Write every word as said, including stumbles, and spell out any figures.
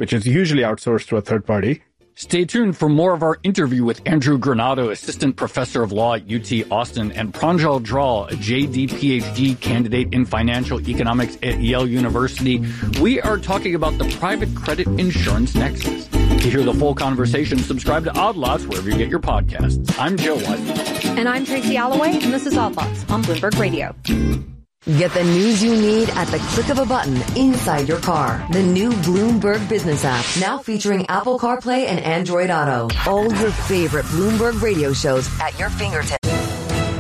which is usually outsourced to a third party. Stay tuned for more of our interview with Andrew Granado, Assistant Professor of Law at U T Austin, and Pranjal Dral, a J D PhD candidate in financial economics at Yale University. We are talking about the private credit insurance nexus. To hear the full conversation, subscribe to Odd Lots wherever you get your podcasts. I'm Joe White. And I'm Tracy Alloway, and this is Odd Lots on Bloomberg Radio. Get the news you need at the click of a button inside your car. The new Bloomberg Business app, now featuring Apple CarPlay and Android Auto. All your favorite Bloomberg Radio shows at your fingertips.